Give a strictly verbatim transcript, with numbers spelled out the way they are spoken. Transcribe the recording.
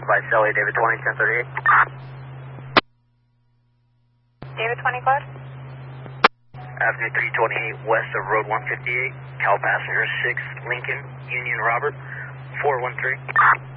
By Sally, David twenty, ten thirty-eight. David twenty, code? Avenue three twenty-eight, west of Road one fifty-eight. Cal passenger six, Lincoln, Union Robert, four one three.